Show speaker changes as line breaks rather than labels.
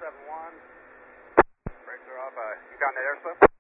471. Brakes are off. You got that airslip?